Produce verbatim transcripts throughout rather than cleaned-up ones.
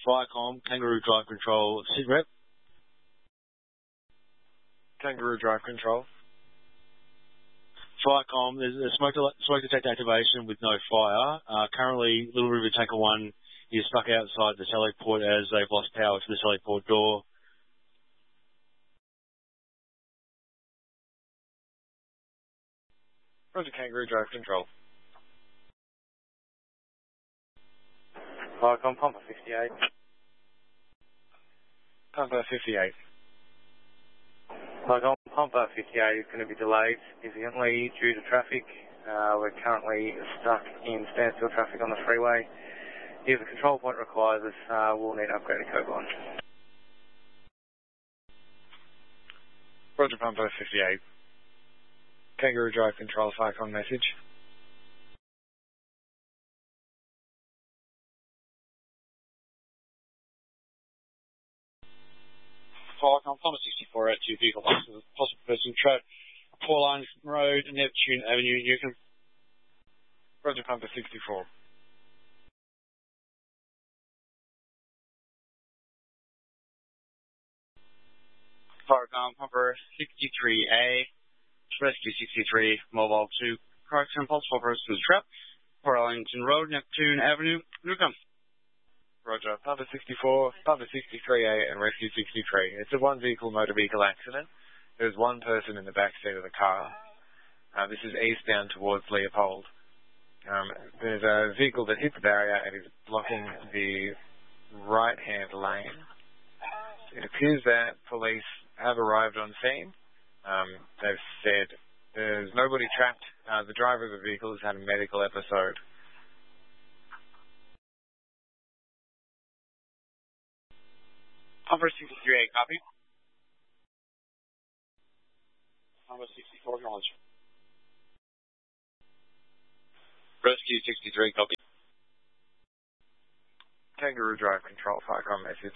Firecom, Kangaroo Drive Control, sit rep. Kangaroo Drive Control. Firecom, there's a smoke, smoke detector activation with no fire. Uh, currently, Little River Tanker one is stuck outside the teleport as they've lost power to the teleport door. Roger, Kangaroo Drive Control. Firecom, Pumper fifty-eight. Pumper fifty-eight. Firecom, Pumper fifty-eight is going to be delayed significantly due to traffic. Uh, we're currently stuck in standstill traffic on the freeway. If the control point requires us, uh, we'll need upgraded code line. Roger, Pumper fifty-eight. Kangaroo Drive Control, Firecom message. Firecom, Pumper sixty-four out to vehicle possible, possible person trapped. Four Lines Road, Neptune Avenue, Newcombe. Roger, Pumper sixty-four. Firecom, Pumper sixty-three A, Rescue sixty-three, Mobile two, correction, possible person trapped. Four Arlington Road, Neptune Avenue, Newcombe. Roger, Pumper sixty-four, Pumper sixty-three A and Rescue sixty-three. It's a one vehicle motor vehicle accident. There's one person in the back seat of the car. Uh, this is eastbound towards Leopold. Um, there's a vehicle that hit the barrier and is blocking the right-hand lane. It appears that police have arrived on scene. Um, they've said there's nobody trapped. Uh, the driver of the vehicle has had a medical episode. Pumper sixty-three A, copy. Pumper sixty-four, acknowledge. Rescue sixty-three, copy. Kangaroo Drive Control, Firecom message.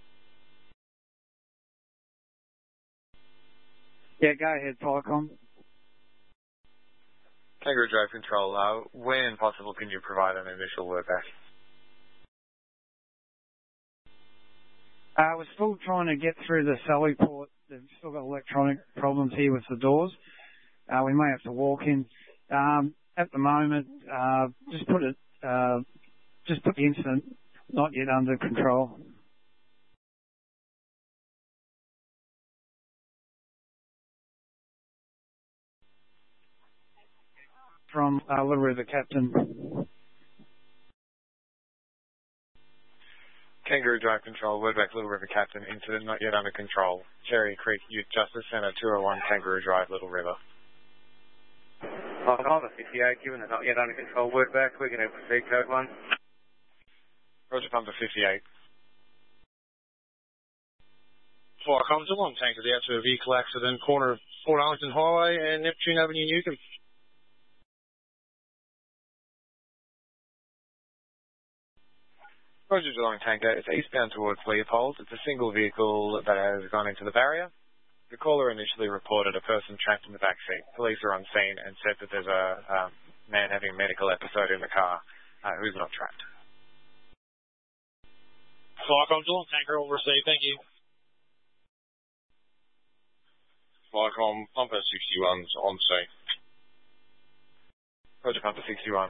Yeah, go ahead, Firecom. Kangaroo Drive Control, uh, when possible can you provide an initial word back? Uh, we're still trying to get through the Sally port. They've still got electronic problems here with the doors. Uh, we may have to walk in. Um, at the moment, uh, just put it, uh, just put the incident not yet under control. From uh, Little River Captain. Kangaroo Drive Control, word back Little River Captain, incident not yet under control. Cherry Creek Youth Justice Centre, two oh one Kangaroo Drive, Little River. Firecom, fifty-eight, given they're not yet under control, word back, we're going to proceed code one. Roger, Pumper fifty-eight. Firecom, it's a long tanker out to a vehicle accident, corner of Port Arlington Highway and Neptune Avenue, Newcombe. Roger, Geelong Tanker. It's eastbound towards Leopold. It's a single vehicle that has gone into the barrier. The caller initially reported a person trapped in the back seat. Police are on scene and said that there's a um, man having a medical episode in the car uh, who's not trapped. Firecom, Geelong Tanker, all received, thank you. Firecom, Pumper sixty-one's on scene. Roger, Pumper sixty-one.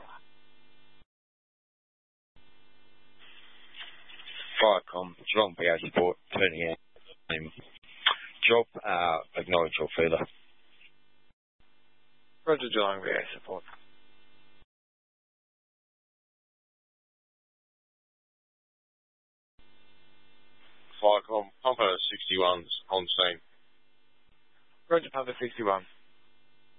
Firecom, Geelong B A support, turning out name. Job, uh, acknowledge your feeder. Roger, Geelong B A support. Firecom, Pumper sixty-one's on scene. Roger, Pumper sixty-one.